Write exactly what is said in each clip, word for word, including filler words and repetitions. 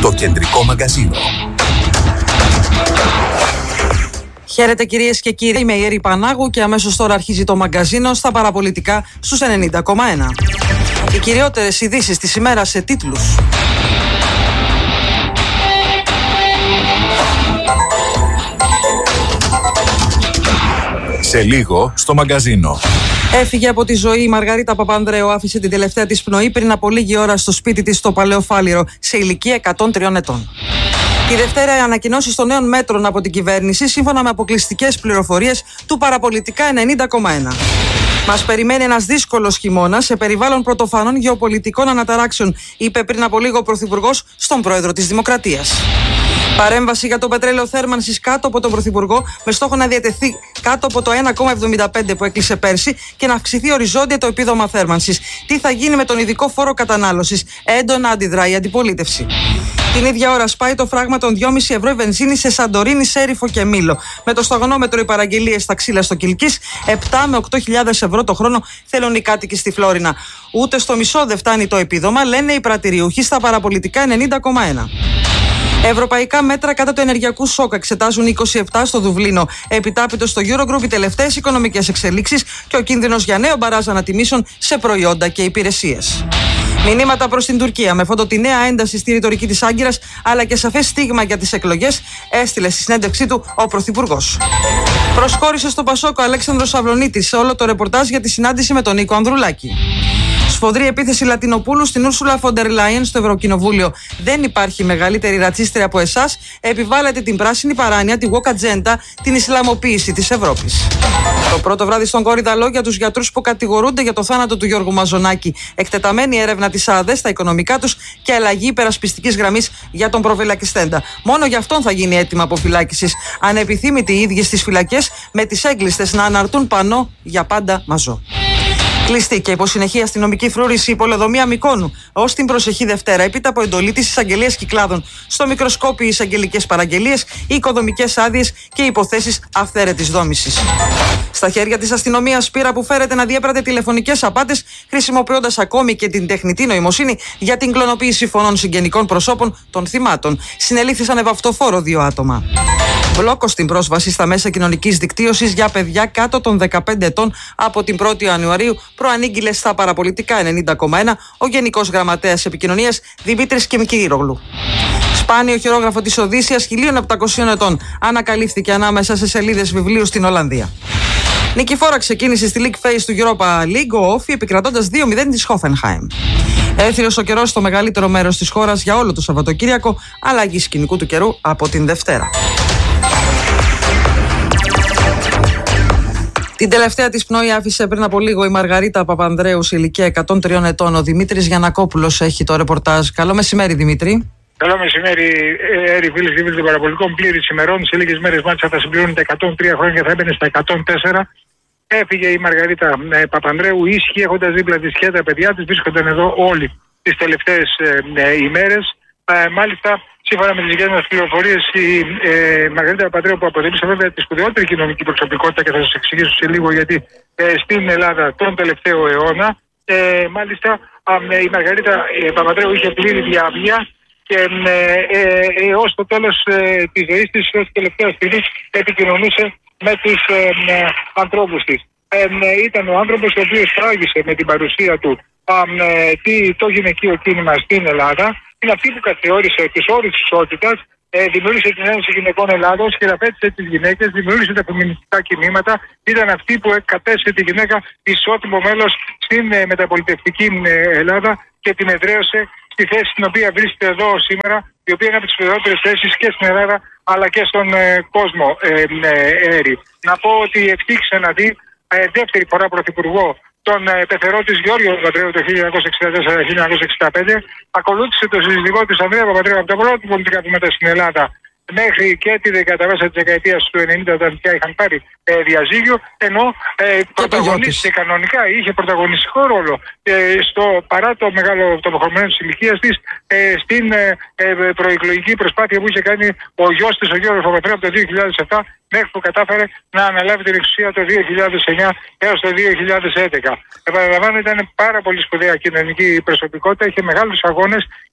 Το κεντρικό μαγκαζίνο. Χαίρετε κυρίες και κύριοι, είμαι η Έρη Πανάγου και αμέσως τώρα αρχίζει το μαγκαζίνο στα παραπολιτικά στους ενενήντα κόμμα ένα. Οι κυριότερες ειδήσεις της ημέρας σε τίτλους. Σε λίγο στο μαγκαζίνο. Έφυγε από τη ζωή η Μαργαρίτα Παπανδρέου, άφησε την τελευταία της πνοή πριν από λίγη ώρα στο σπίτι της στο Παλαιό Φάληρο, σε ηλικία εκατόν τρία ετών. Τη Δευτέρα, οι ανακοινώσεις των νέων μέτρων από την κυβέρνηση, σύμφωνα με αποκλειστικές πληροφορίες του παραπολιτικά ενενήντα κόμμα ένα. Μας περιμένει ένας δύσκολος χειμώνας σε περιβάλλον πρωτοφανών γεωπολιτικών αναταράξεων, είπε πριν από λίγο ο Πρωθυπουργός στον Πρόεδρο της Δημοκρατίας. Παρέμβαση για το πετρέλαιο θέρμανσης κάτω από τον Πρωθυπουργό, με στόχο να διατεθεί κάτω από το ένα κόμμα εβδομήντα πέντε που έκλεισε πέρσι και να αυξηθεί οριζόντια το επίδομα θέρμανσης. Τι θα γίνει με τον ειδικό φόρο κατανάλωσης? Έντονα αντιδράει η αντιπολίτευση. Την ίδια ώρα σπάει το φράγμα των δυόμισι ευρώ η βενζίνη σε Σαντορίνη, Σέριφο και Μήλο. Με το σταγονόμετρο οι παραγγελίες στα ξύλα στο Κιλκής, επτά με οκτώ χιλιάδες ευρώ το χρόνο θέλουν οι κάτοικοι στη Φλόρινα. Ούτε στο μισό δεν φτάνει το επίδομα, λένε οι πρατηριούχοι στα παραπολιτικά ενενήντα κόμμα ένα. Ευρωπαϊκά μέτρα κατά του ενεργειακού σοκ εξετάζουν είκοσι επτά στο Δουβλίνο. Επιτάπητο στο Eurogroup οι τελευταίες οικονομικές εξελίξεις και ο κίνδυνος για νέο μπαράζ ανατιμήσεων σε προϊόντα και υπηρεσίες. Μηνύματα προς την Τουρκία με φόντο τη νέα ένταση στη ρητορική της Άγκυρας, αλλά και σαφές στίγμα για τις εκλογές, έστειλε στη συνέντευξή του ο Πρωθυπουργός. Προσχώρησε στο Πασόκ ο Αλέξανδρος Σαυλονίτης σε όλο το ρεπορτάζ για τη συνάντηση με τον Νίκο Ανδρουλάκη. Σφοδρή επίθεση Λατινοπούλου στην Ούρσουλα Φοντερ Λάιεν στο Ευρωκοινοβούλιο. Δεν υπάρχει μεγαλύτερη ρατσίστρια από εσάς. Επιβάλλετε την πράσινη παράνοια, τη woke agenda, την Ισλαμοποίηση της Ευρώπης. Το πρώτο βράδυ στον Κόρυδαλο για τους γιατρούς που κατηγορούνται για το θάνατο του Γιώργου Μαζονάκη. Εκτεταμένη έρευνα της ΑΔΕ στα οικονομικά τους και αλλαγή υπερασπιστικής γραμμής για τον προφυλακιστέντα. Μόνο γι' αυτόν θα γίνει αίτημα αποφυλάκησης. Ανεπιθύμητοι οι ίδιοι στις φυλακές, με τις έγκλειστες να αναρτούν πανό για πάντα Μαζό. Κλειστή και υπό συνεχή αστυνομική φρούρηση η πολεοδομία Μυκόνου ως την προσεχή Δευτέρα, έπειτα από εντολή της εισαγγελίας Κυκλάδων. Στο μικροσκόπιο οι εισαγγελικές παραγγελίες, οι οικοδομικές άδειες και οι υποθέσεις αυθαίρετης δόμησης. Στα χέρια της αστυνομίας πείρα που φέρεται να διέπρατε τηλεφωνικές απάτες, χρησιμοποιώντας ακόμη και την τεχνητή νοημοσύνη για την κλωνοποίηση φωνών συγγενικών προσώπων των θυμάτων. Συνελήφθησαν ευαυτοφόρο δύο άτομα. Μπλόκο στην πρόσβαση στα μέσα κοινωνικής δικτύωσης για παιδιά κάτω των δεκαπέντε ετών από την πρώτη Ιανουαρίου, προανήγγειλε στα παραπολιτικά ενενήντα κόμμα ένα ο Γενικός Γραμματέας Επικοινωνίας Δημήτρης Κεμικύρογλου. Σπάνιο χειρόγραφο της Οδύσσιας χίλια επτακόσια ετών ανακαλύφθηκε ανάμεσα σε σελίδες βιβλίου στην Ολλανδία. Νικηφόρα ξεκίνησε στη League Phase του Europa League ο Όφι επικρατώντας δύο μηδέν της Hoffenheim. Έθριος ο καιρός στο μεγαλύτερο μέρος της χώρας για όλο το Σαββατοκύριακο, αλλαγή σκηνικού του καιρού από την Δευτέρα. Την τελευταία της πνοή άφησε πριν από λίγο η Μαργαρίτα Παπανδρέου σε ηλικία εκατόν τρία ετών. Ο Δημήτρης Γιαννακόπουλος έχει το ρεπορτάζ. Καλό μεσημέρι, Δημήτρη. Καλό μεσημέρι, Έρη, φίλοι και φίλοι των παραπολιτικών. Πλήρης ημερών. Σε λίγες μέρες μάλιστα θα συμπληρώνει τα εκατόν τρία χρόνια και θα έμπαινε στα εκατόν τέσσερα. Έφυγε η Μαργαρίτα ε, Παπανδρέου, ήσυχη, έχοντας δίπλα της και τα παιδιά της. Βρίσκονταν εδώ όλοι τις τελευταίες ε, ε, ημέρες. Ε, μάλιστα, σύμφωνα με τις δικές μας πληροφορίες, η ε, Μαργαρίτα Παπανδρέου, που αποτελούσε βέβαια τη σπουδαιότερη κοινωνική προσωπικότητα, και θα σας εξηγήσω σε λίγο γιατί, ε, στην Ελλάδα τον τελευταίο αιώνα, ε, μάλιστα ε, η Μαργαρίτα ε, Παπανδρέου είχε πλήρη διάβγεια και ε, ε, έως το τέλος ε, της ζωής της, ως τελευταία στιγμή, επικοινωνούσε με τους ε, ε, ανθρώπους της. Ε, ε, ήταν ο άνθρωπος ο οποίος φράγησε με την παρουσία του ε, τι, το γυναικείο κίνημα στην Ελλάδα. Είναι αυτή που καθιόρισε τους όρους της ισότητας, ε, δημιούργησε την Ένωση Γυναικών Ελλάδος, χειραφέτησε τις γυναίκες, δημιούργησε τα φεμινιστικά κινήματα. Ήταν αυτή που κατέστησε τη γυναίκα ισότιμο μέλος στην ε, μεταπολιτευτική ε, Ελλάδα και την εδραίωσε στη θέση στην οποία βρίσκεται εδώ σήμερα, η οποία είναι από τις σπουδαιότερες θέσεις και στην Ελλάδα αλλά και στον ε, κόσμο. Ε, ε, ε, να πω ότι ευτύχησε να δει ε, δεύτερη φορά πρωθυπουργό τον ε, πεθερό της Γιώργο Παπανδρέου το χίλια εννιακόσια εξήντα τέσσερα χίλια εννιακόσια εξήντα πέντε, ακολούθησε τον συζυγό της Ανδρέα Παπανδρέου από τα πρώτα πολιτικά βήματα στην Ελλάδα μέχρι και τη δεκαετία της δεκαετίας του ενενήντα, όταν πια είχαν πάρει ε, διαζύγιο, ενώ ε, πρωταγωνίστηκε κανονικά, είχε πρωταγωνιστικό ρόλο ε, στο, παρά το μεγάλο το προχωρημένο της ηλικίας της, ε, στην ε, ε, προεκλογική προσπάθεια που είχε κάνει ο γιος της, ο Γιώργος Παπανδρέου, από το δύο χιλιάδες επτά μέχρι που κατάφερε να αναλάβει την εξουσία το δύο χιλιάδες εννιά έως το δύο χιλιάδες έντεκα. Επαναλαμβάνω, ήταν πάρα πολύ σπουδαία κοινωνική προσωπικότητα, είχε μεγάλους αγώνες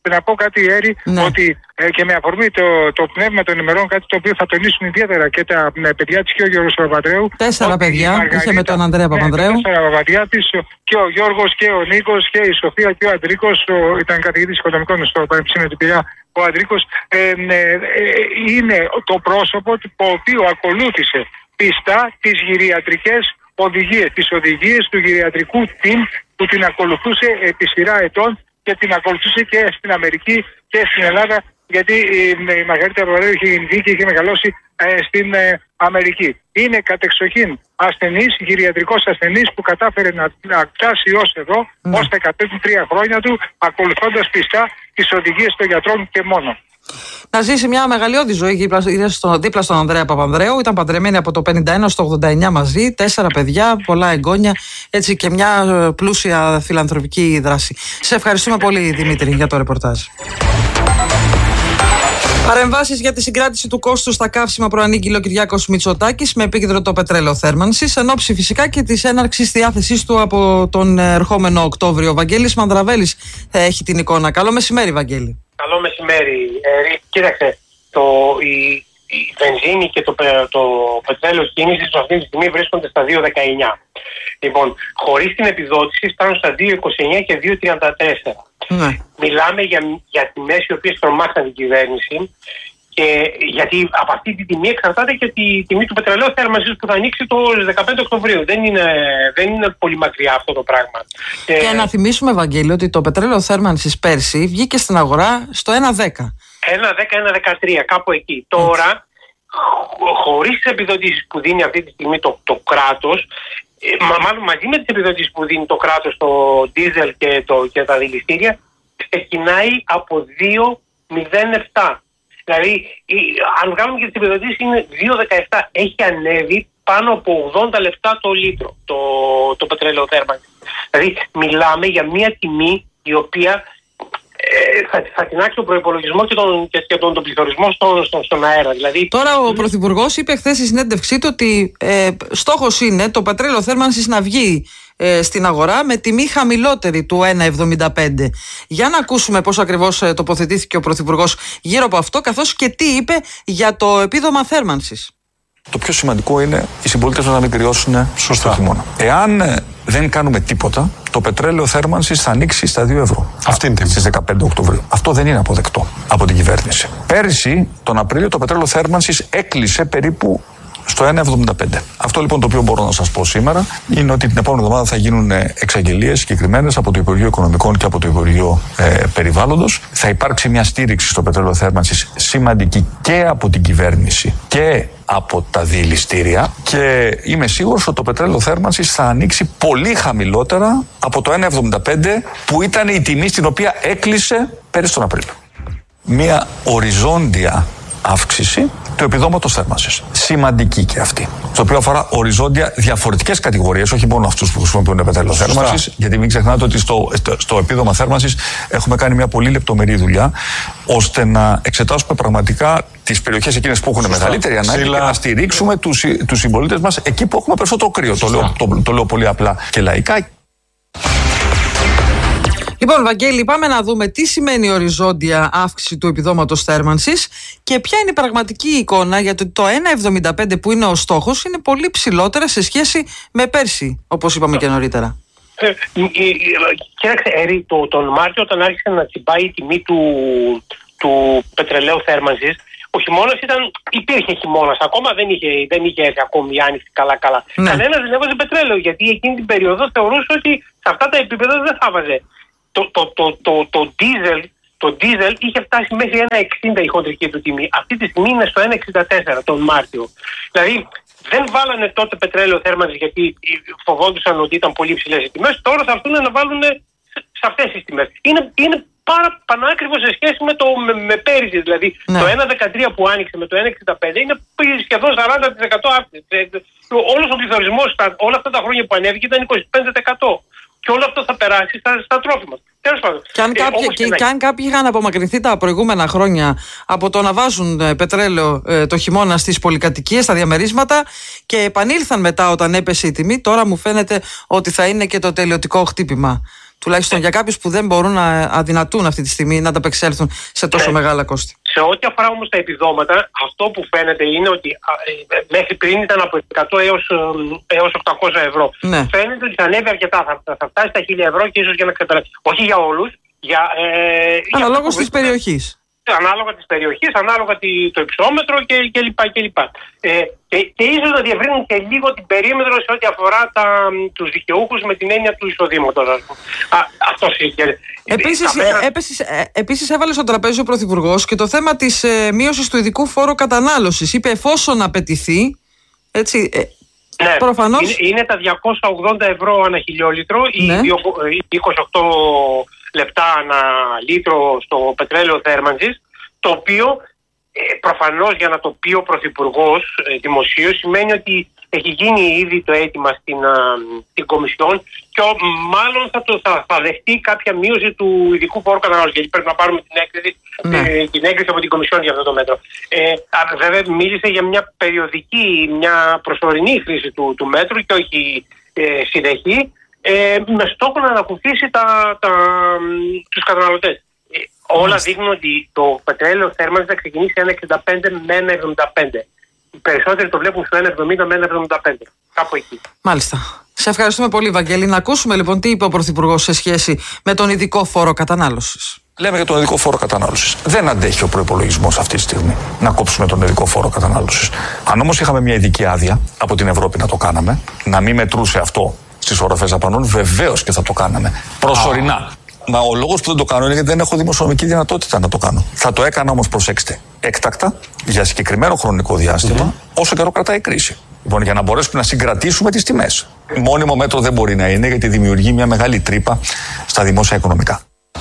να πω κάτι, Έρη, Ναι. ότι ε, και με αφορμή το, το πνεύμα των ημερών, κάτι το οποίο θα τονίσουν ιδιαίτερα και τα ε, παιδιά της και ο Γιώργος Παπανδρέου. Τέσσερα ότι η παιδιά Μαργαρίτα- είχε με τον Ανδρέα Παπανδρέου. Ναι, τέσσερα παιδιά της, και ο Γιώργος και ο Νίκος και η Σοφία και ο Αντρίκος, ο, ήταν καθηγητής οικονομικών στο Πανεπιστήμιο του Πειραιά, ο Αντρίκος, ε, ε, ε, είναι το πρόσωπο το οποίο ακολούθησε πιστά τις γυριατρικές οδηγίες, τις οδηγίες του γυριατρικού team που την ακολουθούσε επί σειρά ετών και την ακολουθούσε και στην Αμερική και στην Ελλάδα, γιατί η, η Μαργαρίτα Παπανδρέου είχε γεννηθεί και είχε μεγαλώσει ε, στην ε, Αμερική. Είναι κατεξοχήν ασθενής, γυριατρικός ασθενής που κατάφερε να, να φτάσει ως εδώ, Ναι. ως τα εκατόν τρία χρόνια του, ακολουθώντας πιστά τις οδηγίες των γιατρών και μόνο. Να ζήσει μια μεγαλειώδη ζωή δίπλα, στο, δίπλα στον Ανδρέα Παπανδρέου. Ήταν παντρεμένη από το πενήντα ένα στο ογδόντα εννιά μαζί, τέσσερα παιδιά, πολλά εγγόνια, έτσι και μια ε, πλούσια φιλανθρωπική δράση. Σε ευχαριστούμε πολύ, Δημήτρη, για το ρεπορτάζ. Παρεμβάσεις για τη συγκράτηση του κόστου στα καύσιμα προανήγγειλε ο Κυριάκος Μητσοτάκης με επίκεντρο το πετρέλαιο θέρμανσης, εν ώψη φυσικά και της έναρξης διάθεσής του από τον ερχόμενο Οκτώβριο. Ο Βαγγέλης Μανδραβέλης έχει την εικόνα. Καλό μεσημέρι, Βαγγέλη. Καλό μεσημέρι. Ε, κοίταξε, το, η, η βενζίνη και το, το πετρέλαιο κίνησης αυτή τη στιγμή βρίσκονται στα δύο δεκαεννιά. Λοιπόν, χωρίς την επιδότηση φτάνουν στα δύο είκοσι εννιά και δύο τριάντα τέσσερα. Ναι. Μιλάμε για, για τιμές οι οποίες τρομάξαν την κυβέρνηση, και γιατί από αυτή τη τιμή εξαρτάται και τη τιμή του πετρελαίου θέρμανσης που θα ανοίξει το δεκαπέντε Οκτωβρίου. Δεν είναι, δεν είναι πολύ μακριά αυτό το πράγμα. Και, και να θυμίσουμε, Βαγγέλη, ότι το πετρέλαιο θέρμανσης πέρσι βγήκε στην αγορά στο ένα δέκα. ένα δέκα ένα δεκατρία, κάπου εκεί. Τώρα, χω, χωρίς τις επιδοτήσεις που δίνει αυτή τη στιγμή το, το κράτος, ε, μα, μάλλον μαζί με τις επιδοτήσεις που δίνει το κράτος στο ντίζελ και, το, και τα δηληστήρια, ξεκινάει από δύο μηδέν επτά. Δηλαδή, η, αν βγάλουμε και τις επιδοτήσεις, είναι δύο δεκαεπτά. Έχει ανέβει πάνω από ογδόντα λεπτά το λίτρο το, το πετρέλαιο θέρμανσης. Δηλαδή, μιλάμε για μια τιμή η οποία ε, θα, θα τεινάξει τον προϋπολογισμό και τον, και, και τον, τον πληθωρισμό στον, στον, στον αέρα. Δηλαδή, Τώρα ο Πρωθυπουργός είπε χθες στη συνέντευξή του ότι ε, στόχος είναι το πετρέλαιο θέρμανσης να βγει ε, στην αγορά με τιμή χαμηλότερη του ένα εβδομήντα πέντε. Για να ακούσουμε πώς ακριβώς ε, τοποθετήθηκε ο Πρωθυπουργός γύρω από αυτό, καθώς και τι είπε για το επίδομα θέρμανσης. Το πιο σημαντικό είναι οι συμπολίτες μας να μην κρυώσουν σωστά το χειμώνα. Εάν ε, δεν κάνουμε τίποτα, το πετρέλαιο θέρμανσης θα ανοίξει στα δύο ευρώ. Αυτή είναι στις δεκαπέντε Οκτωβρίου. Αυτό δεν είναι αποδεκτό από την κυβέρνηση. Πέρυσι, τον Απρίλιο, το πετρέλαιο θέρμανσης έκλεισε περίπου στο ένα εβδομήντα πέντε. Αυτό λοιπόν το οποίο μπορώ να σας πω σήμερα είναι ότι την επόμενη εβδομάδα θα γίνουν εξαγγελίες συγκεκριμένες από το Υπουργείο Οικονομικών και από το Υπουργείο ε, Περιβάλλοντος. Θα υπάρξει μια στήριξη στο πετρέλαιο θέρμανσης σημαντική και από την κυβέρνηση και από τα δηληστήρια, και είμαι σίγουρος ότι το πετρέλαιο θέρμανσης θα ανοίξει πολύ χαμηλότερα από το ένα εβδομήντα πέντε που ήταν η τιμή στην οποία έκλεισε πέρυσι τον Απρίλιο. Μια οριζόντια αύξηση του επιδόματος θέρμανσης. Σημαντική και αυτή. Στο οποίο αφορά οριζόντια διαφορετικές κατηγορίες, όχι μόνο αυτούς που χρησιμοποιούν πετρέλαιο θέρμανσης, γιατί μην ξεχνάτε ότι στο, στο, στο επίδομα θέρμανσης έχουμε κάνει μια πολύ λεπτομερή δουλειά, ώστε να εξετάσουμε πραγματικά τις περιοχές εκείνες που έχουν μεγαλύτερη ανάγκη Σύλλα. Και να στηρίξουμε τους, τους συμπολίτες μας εκεί που έχουμε περισσότερο κρύο. Το λέω, το, το λέω πολύ απλά και λαϊκά. Λοιπόν, Βαγγέλη, πάμε να δούμε τι σημαίνει οριζόντια αύξηση του επιδόματος θέρμανσης και ποια είναι η πραγματική εικόνα, γιατί το ένα εβδομήντα πέντε που είναι ο στόχος είναι πολύ ψηλότερα σε σχέση με πέρσι, όπως είπαμε και νωρίτερα. Ε, ε, κοίταξε, Έρη, το, τον Μάρτιο όταν άρχισε να τσιμπάει η τιμή του, του πετρελαίου θέρμανσης, ο χειμώνας ήταν, υπήρχε χειμώνας, ακόμα δεν είχε, δεν είχε έρθει ακόμη η άνοιξη καλά-καλά. Ναι. Κανένας δεν έβαζε πετρέλαιο, γιατί εκείνη την περίοδο θεωρούσε ότι σε αυτά τα επίπεδα δεν θα βάζε. Το, το, το, το, το, diesel, το diesel είχε φτάσει μέχρι ένα εξήντα η χοντρική του τιμή. Αυτή τη στιγμή είναι στο ένα εξήντα τέσσερα τον Μάρτιο. Δηλαδή δεν βάλανε τότε πετρέλαιο θέρμανσης γιατί φοβόντουσαν ότι ήταν πολύ ψηλές οι τιμές. Τώρα θα έρθουν να βάλουν σε αυτές τις τιμές. Είναι, είναι πάρα πανάκριβο σε σχέση με, το, με, με πέρυσι. Δηλαδή ναι. Το ένα δεκατρία που άνοιξε με το ένα εξήντα πέντε είναι σχεδόν σαράντα τοις εκατό αύξηση. Όλος ο πληθωρισμός όλα αυτά τα χρόνια που ανέβηκε ήταν είκοσι πέντε τοις εκατό. Και όλο αυτό θα περάσει στα, στα τρόφιμα. Τέλος πάντων. Και αν, κάποιοι, ε, και, και αν κάποιοι είχαν απομακρυνθεί τα προηγούμενα χρόνια από το να βάζουν ε, πετρέλαιο ε, το χειμώνα στις πολυκατοικίες, στα διαμερίσματα, και επανήλθαν μετά όταν έπεσε η τιμή, τώρα μου φαίνεται ότι θα είναι και το τελειωτικό χτύπημα Τουλάχιστον για κάποιους που δεν μπορούν να αδυνατούν αυτή τη στιγμή να ανταπεξέλθουν σε τόσο Ναι. μεγάλα κόστη. Σε ό,τι αφορά όμως τα επιδόματα, αυτό που φαίνεται είναι ότι ε, μέχρι πριν ήταν από εκατό έως, ε, έως οκτακόσια ευρώ. Ναι. Φαίνεται ότι θα ανέβει αρκετά, θα, θα φτάσει στα χίλια ευρώ και ίσως για να ξεπεράσει. Όχι για όλους, για... Ε, αναλόγως της περιοχής. Ανάλογα της περιοχής, ανάλογα το υψόμετρο και, και λοιπά και λοιπά. Ε, και, και ίσως να διευρύνουν και λίγο την περίμετρο σε ό,τι αφορά τα, τους δικαιούχους με την έννοια του εισοδήματος, ας πούμε. Α, αυτός είχε. Επίσης, πέρα... επίσης, επίσης έβαλε στο τραπέζι ο Πρωθυπουργός και το θέμα της ε, μείωσης του ειδικού φόρου κατανάλωσης. Είπε εφόσον απαιτηθεί, έτσι, ε, ναι, προφανώς... είναι, είναι τα διακόσια ογδόντα ευρώ ανά χιλιόλιτρο Ναι. ή είκοσι οκτώ λεπτά ανά λίτρο στο πετρέλαιο θέρμανσης, το οποίο ε, προφανώς για να το πει ο Πρωθυπουργός ε, δημοσίως σημαίνει ότι έχει γίνει ήδη το αίτημα στην, α, στην Κομισιόν και ο, μάλλον θα, το, θα, θα δεχτεί κάποια μείωση του ειδικού φόρου κατανάλωσης, γιατί πρέπει να πάρουμε την έγκριση, Ναι. ε, την έγκριση από την Κομισιόν για αυτό το μέτρο. Ε, α, βέβαια μίλησε για μια περιοδική, μια προσωρινή χρήση του, του μέτρου και όχι ε, συνεχή, ε, με στόχο να ανακουφίσει τα, τα, τους καταναλωτές. Ε, όλα δείχνουν ότι το πετρέλαιο θέρμανσης θα ξεκινήσει ένα εξήντα πέντε με ένα εβδομήντα πέντε. Οι περισσότεροι το βλέπουν στο ένα εβδομήντα με ένα εβδομήντα πέντε. Κάπου εκεί. Μάλιστα. Σε ευχαριστούμε πολύ, Βαγγέλη. Να ακούσουμε λοιπόν τι είπε ο Πρωθυπουργός σε σχέση με τον ειδικό φόρο κατανάλωσης. Λέμε για τον ειδικό φόρο κατανάλωσης. Δεν αντέχει ο προϋπολογισμός αυτή τη στιγμή να κόψουμε τον ειδικό φόρο κατανάλωσης. Αν όμως είχαμε μια ειδική άδεια από την Ευρώπη να το κάναμε, να μην μετρούσε αυτό στις οροφές δαπανών, βεβαίως και θα το κάναμε. Προσωρινά. Μα ο λόγος που δεν το κάνω είναι γιατί δεν έχω δημοσιονομική δυνατότητα να το κάνω. Θα το έκανα όμως, προσέξτε, έκτακτα, για συγκεκριμένο χρονικό διάστημα, mm-hmm. όσο καιρό κρατάει η κρίση. Λοιπόν, για να μπορέσουμε να συγκρατήσουμε τις τιμές. Μόνιμο μέτρο δεν μπορεί να είναι, γιατί δημιουργεί μια μεγάλη τρύπα στα δημόσια οικονομικά.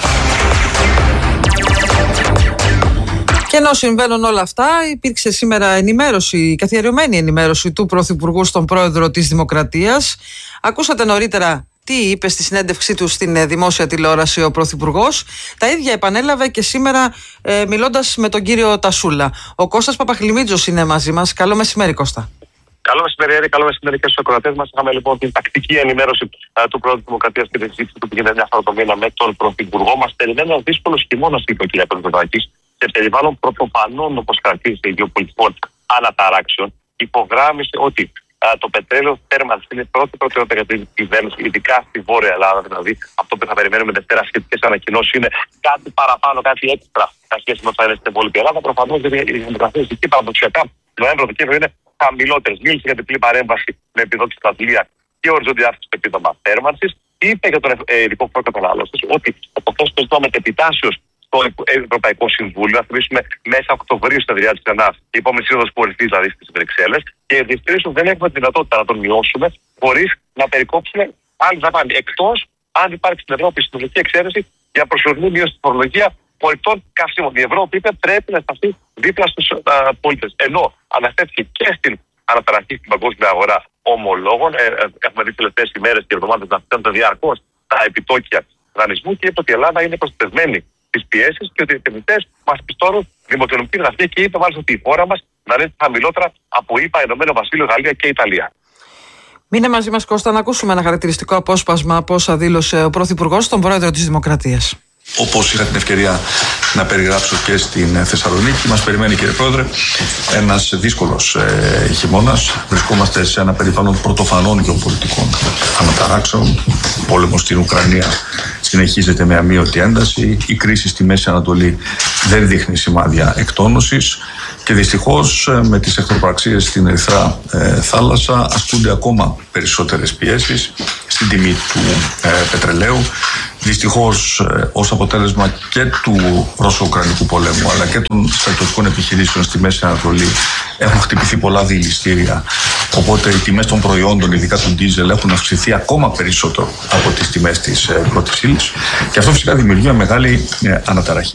Και ενώ συμβαίνουν όλα αυτά, υπήρξε σήμερα ενημέρωση, καθιερωμένη ενημέρωση του Πρωθυπουργού στον Πρόεδρο της Δημοκρατίας. Ακούσατε νωρίτερα τι είπε στη συνέντευξή του στην δημόσια τηλεόραση ο Πρωθυπουργός. Τα ίδια επανέλαβε και σήμερα ε, μιλώντας με τον κύριο Τασούλα. Ο Κώστας Παπαχλημίτζος είναι μαζί μας. Καλό μεσημέρι, Κώστα. Καλό μεσημέρι, Έρη. Καλό μεσημέρι και στους ακροατές μας. Είχαμε λοιπόν την τακτική ενημέρωση α, του Πρόεδρου της Δημοκρατίας και τη συζήτηση που γίνεται μια φορά το μήνα με τον Πρωθυπουργό. Μας περιμένει ένα δύσκολο χειμώνα, είπε ο κ. Παπαδάκης, σε περιβάλλον πρωτοφανών, όπως χαρακτήρισε, γεωπολιτικών αναταράξεων. Υπογράμμισε ότι α, το πετρέλαιο θέρμανσης είναι πρώτη προτεραιότητα για την κυβέρνηση, ειδικά στη Βόρεια Ελλάδα. Δηλαδή, αυτό που θα περιμένουμε Δευτέρα σχετικές ανακοινώσεις είναι κάτι παραπάνω, κάτι έξτρα σε σχέση με όσα είναι στην υπόλοιπη Ελλάδα. Προφανώς γιατί οι δημοκρατίες εκεί παραδοξιακά Νοέμβριο-Δεκέμβριο είναι χαμηλότερες. Μίλησε για διπλή παρέμβαση με επιδότηση στα πλοία και οριζόντια αύξηση στο επίδομα θέρμανσης. Είπε για τον ειδικό φόρο κατανάλωσης ότι από αυτό το ζητώ μετεπιτάσεως στο Ευρωπαϊκό Συμβούλιο, να θυμίσουμε μέσα Οκτωβρίου στα διάρκεια της ξανά, η επόμενη σύνοδος κορυφής δηλαδή στις Βρυξέλλες, και διευκρινίσουν δεν έχουμε τη δυνατότητα να τον μειώσουμε χωρίς να περικόψουμε άλλη δαπάνη. Εκτός αν υπάρξει στην Ευρώπη συνολική εξαίρεση για προσωρινή μείωση στη φορολογία πολιτών καυσίμων. Η Ευρώπη είπε πρέπει να σταθεί δίπλα στους πολίτες. Ενώ αναφέρθηκε και στην αναταραχή στην παγκόσμια αγορά ομολόγων. Ε, ε, έχουμε δει τις τελευταίες ημέρες και εβδομάδες να φτάνουν διαρκώς τα επιτόκια δανεισμού και είπε ότι η Ελλάδα είναι προστατευμένη τις πιέσεις και ότι οι επενδυτές μας πιστώνουν δημοσιονομική γραφεία και είπε μάλιστα ότι η χώρα μας θα είναι χαμηλότερα από ΗΠΑ, Ηνωμένο Βασίλειο, Γαλλία και Ιταλία. Μείνε μαζί μας, Κώστα, να ακούσουμε ένα χαρακτηριστικό απόσπασμα από όσα δήλωσε ο Πρωθυπουργός στον Πρόεδρο της Δημοκρατίας. Όπως είχα την ευκαιρία να περιγράψω και στην Θεσσαλονίκη, μας περιμένει, κύριε Πρόεδρε, ένας δύσκολος ε, χειμώνας. Βρισκόμαστε σε ένα περιβάλλον πρωτοφανών γεωπολιτικών αναταράξεων. Ο πόλεμος στην Ουκρανία συνεχίζεται με αμείωτη ένταση. Η κρίση στη Μέση Ανατολή δεν δείχνει σημάδια εκτόνωσης. Και δυστυχώς με τις εχθροπραξίες στην Ερυθρά ε, θάλασσα ασκούνται ακόμα περισσότερες πιέσεις στην τιμή του ε, πετρελαίου. Δυστυχώς ε, ως αποτέλεσμα και του Ρώσο-Ουκρανικού πολέμου αλλά και των στρατιωτικών επιχειρήσεων στη Μέση Ανατολή έχουν χτυπηθεί πολλά διηληστήρια. Οπότε οι τιμές των προϊόντων, ειδικά του ντίζελ, έχουν αυξηθεί ακόμα περισσότερο από τις τιμές της ε, πρώτης ύλης. Και αυτό φυσικά δημιουργεί μια μεγάλη ε, αναταραχή.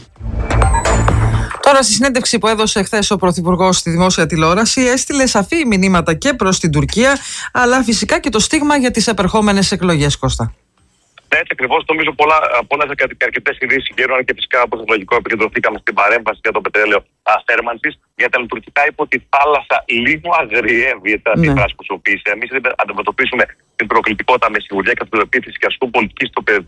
Τώρα, στη συνέντευξη που έδωσε χθες ο Πρωθυπουργός στη δημόσια τηλεόραση, έστειλε σαφή μηνύματα και προς την Τουρκία, αλλά φυσικά και το στίγμα για τις επερχόμενες εκλογές, Κώστα. Ναι, έτσι ακριβώς. Νομίζω πολλά, πολλές και αρκετές ειδήσεις συγκέντρωναν και φυσικά όπως λογικό επικεντρωθήκαμε στην παρέμβαση για το πετρέλαιο θέρμανσης. Για τα λειτουργικά είπε ότι η θάλασσα λίγο αγριεύει τα ναι. αντιδράσεις που χρησιμοποίησε. Εμείς αντιμετωπίσουμε την προκλητικότητα με σιγουριά και αυτοπεποίθηση και ασκούμε πολιτική στο πεδίο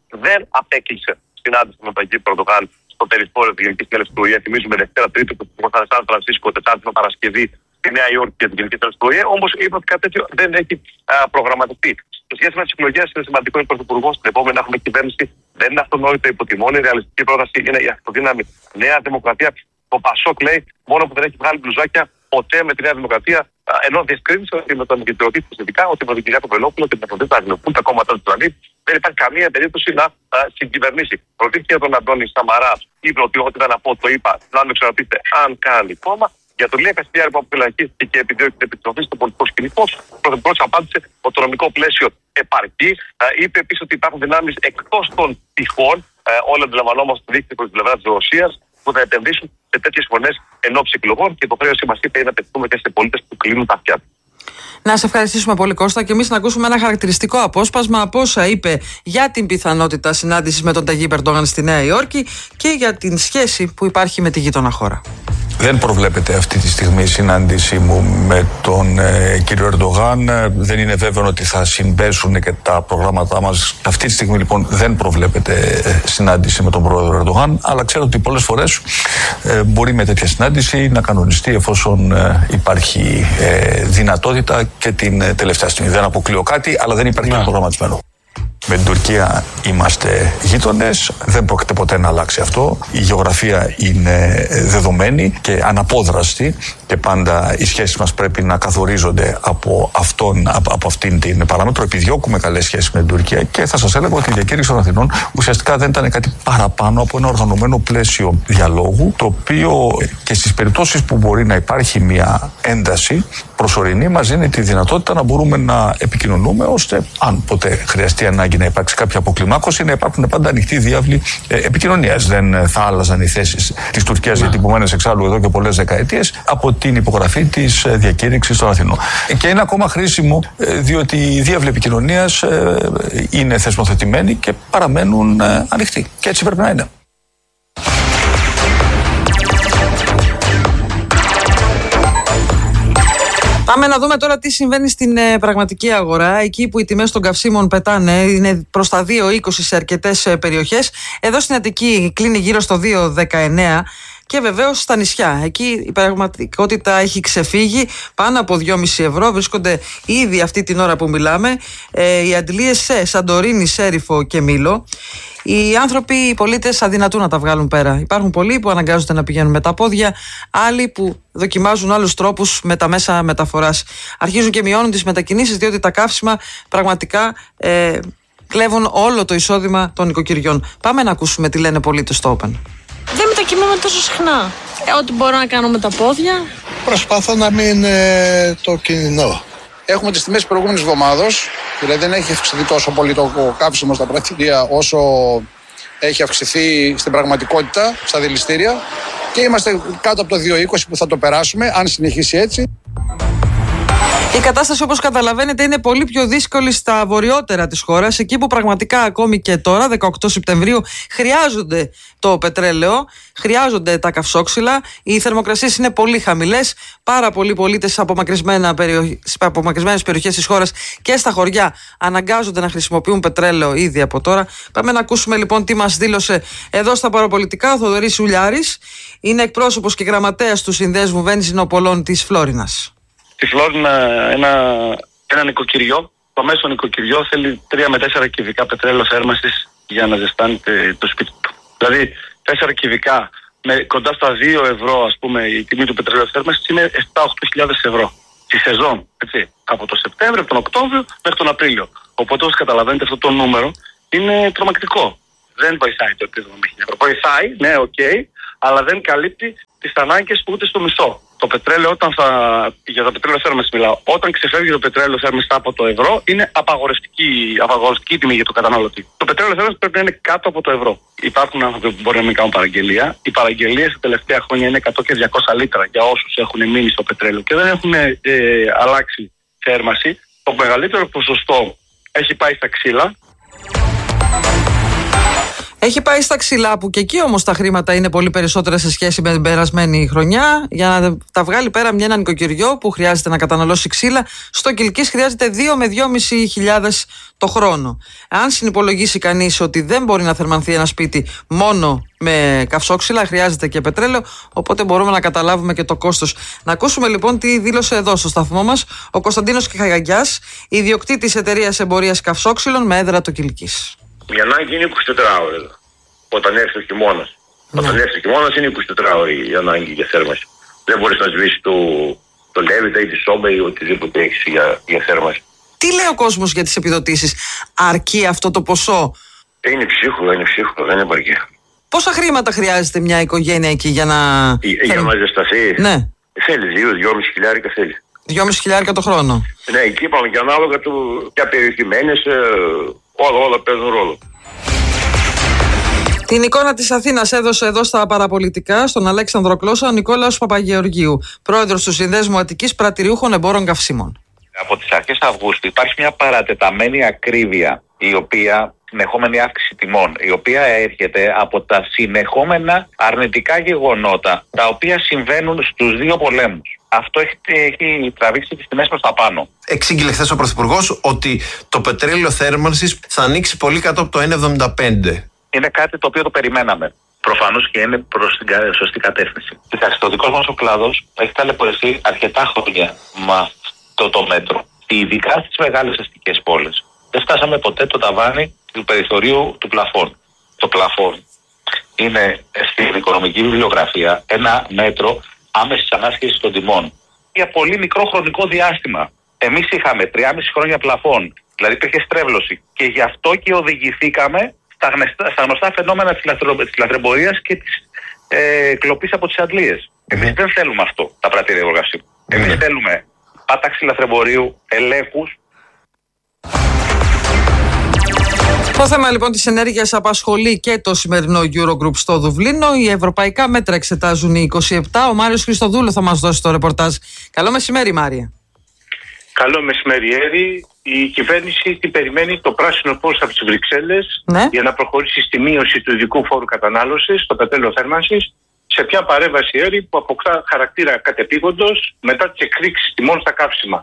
δεν απέκλεισε συνάντηση με τον Ταγίπ Ερντογάν στο περιθώριο τη Γενική Συνέλευση του Ο Ε Ε. Θυμίζουμε Δευτέρα Τρίτη που θα είναι Σαν Φρανσίσκο, Τετάρτη με Παρασκευή στη Νέα Υόρκη για την Γενική Συνέλευση του Ο Ε Ε. Όμως είπε ότι κάτι τέτοιο δεν έχει α, προγραμματιστεί. Σε σχέση με τις εκλογές, είναι σημαντικό η Πρωθυπουργός στην επόμενη να έχουμε κυβέρνηση. Δεν είναι αυτονόητο υπό τη μόνη ρεαλιστική πρόταση είναι η αυτοδύναμη Νέα Δημοκρατία. Το Πασόκ λέει μόνο που δεν έχει βγάλει μπλουζάκια ποτέ με τη Νέα Δημοκρατία, ενώ διευκρίνησε ότι με τον Μητσοτάκη specifiικά, ότι με τον Κυριάκο Βελόπουλο και με τον Δίτα Αγγλοπούλ, τα κόμματα του πλανήτη, δεν υπάρχει καμία περίπτωση να α, συγκυβερνήσει. Προτίθηκε τον Αντώνη Σαμαρά, είπε ότι ό,τι ήταν να πω το είπα, να με εξαρτήσετε αν κάνει κόμμα. Για τον Λία Κασιδιάρη που αποφυλακίστηκε και επιδιώκει την επιστροφή στο πολιτικό σκηνικό, ο Πρωθυπουργός απάντησε ότι το νομικό πλαίσιο επαρκεί. Είπε επίσης ότι υπάρχουν δυνάμεις εκτός των τυχών, όλοι αντιλαμβανόμαστε ότι δείχνει προς την πλευρά της Ρωσίας, που θα επενδύσουν σε τέτοιες φωνές εν ώψη εκλογών και η υποχρέωση μας είπε είναι να πετύχουμε και σε πολίτες που κλείνουν τα αυτιά. Να σε ευχαριστήσουμε πολύ, Κώστα, και εμείς να ακούσουμε ένα χαρακτηριστικό απόσπασμα από όσα είπε για την πιθανότητα συνάντησης με τον Ταγίπ Ερντογάν στη Νέα Υόρκη και για την σχέση που υπάρχει με τη γείτονα χώρα. Δεν προβλέπεται αυτή τη στιγμή η συνάντηση μου με τον ε, κύριο Ερντογάν. Δεν είναι βέβαιο ότι θα συμπέσουν και τα προγράμματά μας. Αυτή τη στιγμή λοιπόν δεν προβλέπεται ε, συνάντηση με τον πρόεδρο Ερντογάν, αλλά ξέρω ότι πολλές φορές ε, μπορεί με τέτοια συνάντηση να κανονιστεί εφόσον ε, υπάρχει ε, δυνατότητα και την ε, τελευταία στιγμή. Δεν αποκλείω κάτι, αλλά δεν υπάρχει ένα προγραμματισμένο. Με την Τουρκία είμαστε γείτονες, δεν πρόκειται ποτέ να αλλάξει αυτό. Η γεωγραφία είναι δεδομένη και αναπόδραστη και πάντα οι σχέσεις μας πρέπει να καθορίζονται από, αυτόν, από, από αυτήν την παράμετρο. Επιδιώκουμε καλές σχέσεις με την Τουρκία και θα σας έλεγα ότι η διακήρυξη των Αθηνών ουσιαστικά δεν ήταν κάτι παραπάνω από ένα οργανωμένο πλαίσιο διαλόγου, το οποίο και στις περιπτώσεις που μπορεί να υπάρχει μια ένταση προσωρινή μας δίνει τη δυνατότητα να μπορούμε να επικοινωνούμε, ώστε αν ποτέ χρειαστεί ανάγκη να υπάρξει κάποια αποκλιμάκωση, να υπάρχουν πάντα ανοιχτοί διάβλοι ε, επικοινωνίας. Δεν θα άλλαζαν οι θέσεις της Τουρκίας, γιατί υπομένες εξάλλου εδώ και πολλές δεκαετίες, από την υπογραφή της ε, διακήρυξης των Αθηνών. Και είναι ακόμα χρήσιμο, ε, διότι οι διάβλοι επικοινωνίας ε, είναι θεσμοθετημένοι και παραμένουν ε, ανοιχτοί. Και έτσι πρέπει να είναι. Πάμε να δούμε τώρα τι συμβαίνει στην ε, πραγματική αγορά. Εκεί που οι τιμές των καυσίμων πετάνε, είναι προς τα δύο είκοσι σε αρκετές ε, περιοχές. Εδώ στην Αττική κλείνει γύρω στο δύο δεκαεννέα. Και βεβαίως στα νησιά. Εκεί η πραγματικότητα έχει ξεφύγει. Πάνω από δυόμισι ευρώ βρίσκονται ήδη αυτή την ώρα που μιλάμε ε, οι αντλίες σε Σαντορίνη, Σέριφο και Μήλο. Οι άνθρωποι, οι πολίτες αδυνατούν να τα βγάλουν πέρα. Υπάρχουν πολλοί που αναγκάζονται να πηγαίνουν με τα πόδια, άλλοι που δοκιμάζουν άλλους τρόπους με τα μέσα μεταφοράς. Αρχίζουν και μειώνουν τις μετακινήσεις, διότι τα καύσιμα πραγματικά ε, κλέβουν όλο το εισόδημα των οικοκυριών. Πάμε να ακούσουμε τι λένε πολίτες στο Open. Δεν μετακινούμε τόσο συχνά. Ε, ό,τι μπορώ να κάνω με τα πόδια. Προσπαθώ να μην ε, το κινδυνώ. Έχουμε τις τιμές της προηγούμενης εβδομάδος, δηλαδή δεν έχει αυξηθεί τόσο πολύ το καύσιμο στα πρατήρια όσο έχει αυξηθεί στην πραγματικότητα, στα δηληστήρια, και είμαστε κάτω από το δύο είκοσι που θα το περάσουμε, αν συνεχίσει έτσι. Η κατάσταση, όπως καταλαβαίνετε, είναι πολύ πιο δύσκολη στα βορειότερα της χώρας, εκεί που πραγματικά ακόμη και τώρα, δεκαοκτώ Σεπτεμβρίου, χρειάζονται το πετρέλαιο, χρειάζονται τα καυσόξυλα, οι θερμοκρασίες είναι πολύ χαμηλές, πάρα πολλοί πολίτες σε απομακρυσμένες περιοχές της χώρας και στα χωριά αναγκάζονται να χρησιμοποιούν πετρέλαιο ήδη από τώρα. Πάμε να ακούσουμε λοιπόν τι μας δήλωσε εδώ στα παραπολιτικά ο Θοδωρής Ουλιάρης, είναι εκπρόσωπος και γραμματέας του Συνδέσμου Βενζινοπολών της Φλόρινας. Στη Φλόρινα ένα, ένα νοικοκυριό, το μέσο νοικοκυριό θέλει τρία με τέσσερα κυβικά πετρέλαιο θέρμανσης για να ζεστάνει το σπίτι του. Δηλαδή τέσσερα κυβικά με κοντά στα δύο ευρώ, ας πούμε, η τιμή του πετρελαίου θέρμανσης είναι επτά με οκτώ χιλιάδες ευρώ τη σεζόν, έτσι, από τον Σεπτέμβριο, από τον Οκτώβριο μέχρι τον Απρίλιο. Οπότε, όπως καταλαβαίνετε, αυτό το νούμερο είναι τρομακτικό. Δεν βοηθάει το επίδομα με χίλια ευρώ. Βοηθάει, ναι, οκ, okay, αλλά δεν καλύπτει τις ανάγκες ούτε στο μισό. Το πετρέλαιο, όταν θα, για το πετρέλαιο θέρμανσης μιλάω, όταν ξεφεύγει το πετρέλαιο θέρμανσης από το ευρώ, είναι απαγορευτική, απαγορευτική τιμή για τον καταναλωτή. Το πετρέλαιο θέρμανσης πρέπει να είναι κάτω από το ευρώ. Υπάρχουν άνθρωποι που μπορεί να μην κάνουν παραγγελία. Οι παραγγελίες τα τελευταία χρόνια είναι εκατό και διακόσια λίτρα για όσους έχουν μείνει στο πετρέλαιο και δεν έχουν ε, αλλάξει θέρμανση. Το μεγαλύτερο ποσοστό έχει πάει στα ξύλα. Έχει πάει στα ξυλά, που και εκεί όμως τα χρήματα είναι πολύ περισσότερα σε σχέση με την περασμένη χρονιά. Για να τα βγάλει πέρα μια ένα νοικοκυριό που χρειάζεται να καταναλώσει ξύλα, στο Κιλκής χρειάζεται δύο με δυόμισι χιλιάδες το χρόνο. Αν συνυπολογίσει κανείς ότι δεν μπορεί να θερμανθεί ένα σπίτι μόνο με καυσόξυλα, χρειάζεται και πετρέλαιο, οπότε μπορούμε να καταλάβουμε και το κόστος. Να ακούσουμε λοιπόν τι δήλωσε εδώ στο σταθμό μας ο Κωνσταντίνος Καγιάς, ιδιοκτήτης εταιρείας εμπορίας καυσόξυλων με έδρα το Κιλκής. Η ανάγκη είναι είκοσι τέσσερις ώρες όταν έρθει ο χειμώνας. Ναι. Όταν έρθει ο χειμώνας είναι είκοσι τέσσερις ώρες η ανάγκη για θέρμανση. Δεν μπορείς να σβήσεις το, το λέβητα ή τη σόμπα ή οτιδήποτε έχεις για, για θέρμανση. Τι λέει ο κόσμος για τις επιδοτήσεις? Αρκεί αυτό το ποσό? Είναι ψύχουλο, είναι ψύχουλο, δεν είναι επαρκή. Πόσα χρήματα χρειάζεται μια οικογένεια εκεί για να... Για, για να ζεσταθεί? Ναι. Θέλει δύο, δυόμισι χιλιάρικα θέλει. Δυόμισι χιλιάρικα το χρόνο. Ναι, εκεί είπαμε και ανάλογα του ποια περιοχή μένεις, όλα, όλα παίζουν ρόλο. Την εικόνα της Αθήνας έδωσε εδώ στα παραπολιτικά στον Αλέξανδρο Κλώσσα ο Νικόλαος Παπαγεωργίου, πρόεδρος του Συνδέσμου Αττικής Πρατηριούχων Εμπόρων Καυσίμων. Από τις αρχές Αυγούστου υπάρχει μια παρατεταμένη ακρίβεια, η οποία, συνεχόμενη αύξηση τιμών, η οποία έρχεται από τα συνεχόμενα αρνητικά γεγονότα, τα οποία συμβαίνουν στους δύο πολέμους. Αυτό έχει, έχει τραβήξει τις τιμές προς τα πάνω. Εξήγηλε χθες ο Πρωθυπουργός ότι το πετρέλαιο θέρμανσης θα ανοίξει πολύ κάτω από το ένα εβδομήντα πέντε. Είναι κάτι το οποίο το περιμέναμε. Προφανώς και είναι προς την σωστή κατεύθυνση. Κοιτάξτε, ο δικός μας ο κλάδος έχει ταλαιπωρηθεί αρκετά χρόνια με αυτό το μέτρο. Ειδικά στις μεγάλες αστικές πόλεις. Δεν φτάσαμε ποτέ το ταβάνι του περιθωρίου του πλαφών. Το πλαφόν είναι στην οικονομική βιβλιογραφία ένα μέτρο άμεσης ανάσχεσης των τιμών. Για πολύ μικρό χρονικό διάστημα. Εμείς είχαμε τριάμισι χρόνια πλαφών, δηλαδή υπήρχε στρέβλωση. Και γι' αυτό και οδηγηθήκαμε στα γνωστά, στα γνωστά φαινόμενα της, λαθρο, της λαθρεμπορίας και της ε, κλοπής από τις αντλίες. Εμείς δεν θέλουμε αυτό, τα πρατήρια εργασίου. Εμείς θέλουμε πάταξη λαθρεμπορίου, ελέγχους. Το θέμα λοιπόν της ενέργειας απασχολεί και το σημερινό Eurogroup στο Δουβλίνο. Οι ευρωπαϊκά μέτρα εξετάζουν οι είκοσι επτά. Ο Μάριος Χριστοδούλου θα μας δώσει το ρεπορτάζ. Καλό μεσημέρι, Μάρια. Καλό μεσημέρι, Έρη. Η κυβέρνηση τι περιμένει? Το πράσινο φως από τις Βρυξέλλες, ναι, για να προχωρήσει στη μείωση του ειδικού φόρου κατανάλωσης στο πετρέλαιο θέρμανσης, σε μια παρέμβαση, Έρη, που αποκτά χαρακτήρα κατεπήγοντος μετά τις εκρήξεις τιμών στα καύσιμα.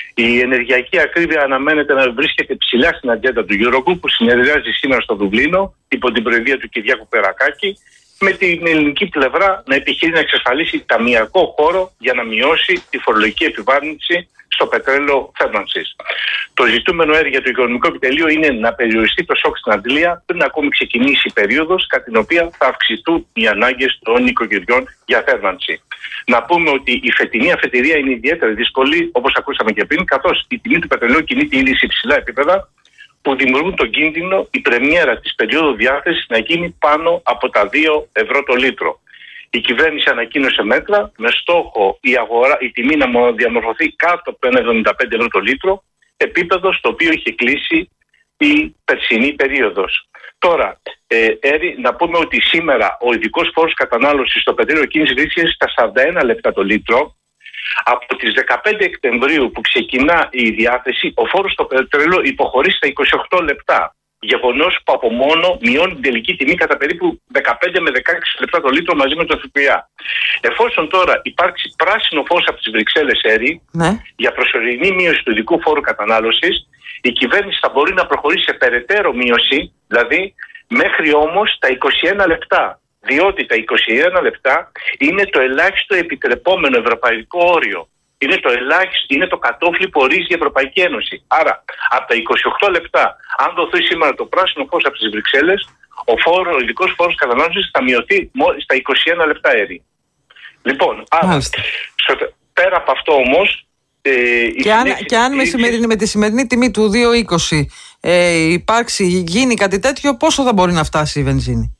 Η ενεργειακή ακρίβεια αναμένεται να βρίσκεται ψηλά στην ατζέντα του Eurogroup, που συνεδριάζει σήμερα στο Δουβλίνο υπό την προεδρία του Κυριάκου Περακάκη, με την ελληνική πλευρά να επιχειρεί να εξασφαλίσει ταμειακό χώρο για να μειώσει τη φορολογική επιβάρυνση στο πετρέλαιο θέρμανσης. Το ζητούμενο έργο για το οικονομικό επιτελείο είναι να περιοριστεί το σοκ στην αντλία πριν ακόμη ξεκινήσει η περίοδος κατά την οποία θα αυξηθούν οι ανάγκες των νοικοκυριών για θέρμανση. Να πούμε ότι η φετινή αφετηρία είναι ιδιαίτερα δύσκολη, όπως ακούσαμε και πριν, καθώς η τιμή του πετρελαίου κινείται ήδη σε υψηλά επίπεδα, που δημιουργούν τον κίνδυνο η πρεμιέρα της περίοδου διάθεσης να γίνει πάνω από τα δύο ευρώ το λίτρο. Η κυβέρνηση ανακοίνωσε μέτρα με στόχο η, αγορά, η τιμή να διαμορφωθεί κάτω από το ένα εβδομήντα πέντε ευρώ το λίτρο, επίπεδο στο οποίο είχε κλείσει η περσινή περίοδος. Τώρα, ε, Έρη, να πούμε ότι σήμερα ο ειδικός φόρος κατανάλωσης στο πετρέλαιο κίνηση βρίσκεται στα σαράντα ένα λεπτά το λίτρο. Από τις δεκαπέντε Σεπτεμβρίου που ξεκινά η διάθεση, ο φόρος στο πετρέλαιο υποχωρεί στα είκοσι οκτώ λεπτά. Γεγονός που από μόνο μειώνει την τελική τιμή κατά περίπου δεκαπέντε με δεκαέξι λεπτά το λίτρο μαζί με το ΦΠΑ. Εφόσον τώρα υπάρξει πράσινο φως από τις Βρυξέλλες, Έρη, ναι, για προσωρινή μείωση του ειδικού φόρου κατανάλωσης, η κυβέρνηση θα μπορεί να προχωρήσει σε περαιτέρω μείωση, δηλαδή μέχρι όμως τα είκοσι ένα λεπτά. Διότι τα είκοσι ένα λεπτά είναι το ελάχιστο επιτρεπόμενο ευρωπαϊκό όριο. Είναι το ελάχιστο, είναι το κατόφλι που ορίζει η Ευρωπαϊκή Ένωση. Άρα, από τα είκοσι οκτώ λεπτά, αν δοθεί σήμερα το πράσινο φως από τις Βρυξέλλες, ο, φόρο, ο ειδικός φόρος κατανάλωσης θα μειωθεί στα είκοσι ένα λεπτά, Έρη. Λοιπόν, άρα, στο, πέρα από αυτό όμως... Ε, και αν, και αν με, σημερινή, με τη σημερινή τιμή του δύο είκοσι ε, υπάρξει, γίνει κάτι τέτοιο, πόσο θα μπορεί να φτάσει η βενζίνη?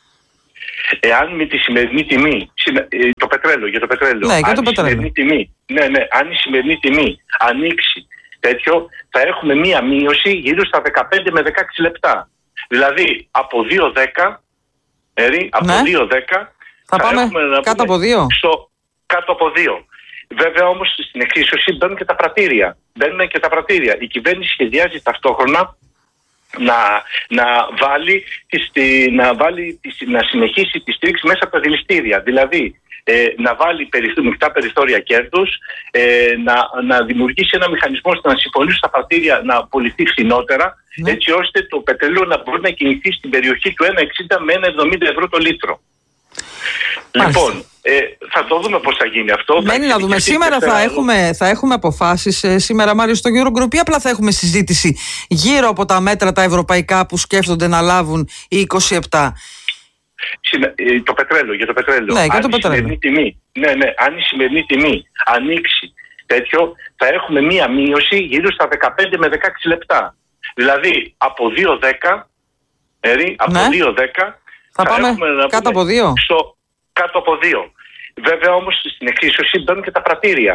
Εάν με τη σημερινή τιμή, το πετρέλαιο, για το πετρέλαιο, ναι, αν, το η πετρέλαιο. Σημερινή τιμή, ναι, ναι, αν η σημερινή τιμή ανοίξει τέτοιο, θα έχουμε μία μείωση γύρω στα δεκαπέντε με δεκαέξι λεπτά. Δηλαδή από δύο δέκα, ερή, από ναι, δύο δέκα θα, θα πάμε έχουμε να κάτω από δύο. Στο, κάτω από δύο. Βέβαια όμως στην εξίσωση μπαίνουν και τα πρατήρια. Μπαίνουν και τα πρατήρια. Η κυβέρνηση σχεδιάζει ταυτόχρονα να, να, βάλει, να, βάλει, να συνεχίσει τη στήριξη μέσα από τα δηληστήρια. Δηλαδή ε, να βάλει περιθώ, μεικτά περιθώρια κέρδους, ε, να, να δημιουργήσει ένα μηχανισμό ώστε να συμφωνήσουν στα πρατήρια να πωληθεί φθηνότερα, ναι. έτσι ώστε το πετρέλαιο να μπορεί να κινηθεί στην περιοχή του ένα εξήντα με ένα εβδομήντα ευρώ το λίτρο. Μάλιστα. Λοιπόν, ε, θα το δούμε πώς θα γίνει αυτό. Μένει να δούμε. Σήμερα θα έχουμε, θα έχουμε αποφάσεις. Ε, σήμερα, Μάριο, στο Eurogroup, ή απλά θα έχουμε συζήτηση γύρω από τα μέτρα τα ευρωπαϊκά που σκέφτονται να λάβουν οι είκοσι επτά. Το πετρέλαιο, για το πετρέλαιο. Ναι, για το αν, η σημερινή τιμή, ναι, ναι, αν η σημερινή τιμή ανοίξει τέτοιο, θα έχουμε μία μείωση γύρω στα δεκαπέντε με δεκαέξι λεπτά. Δηλαδή από δύο δέκα, ερή, από ναι. δύο δέκα θα, θα πάμε κάτω από δύο. Στο, κάτω από δύο. Βέβαια όμως στην εξίσωση μπαίνουν και τα πρατήρια.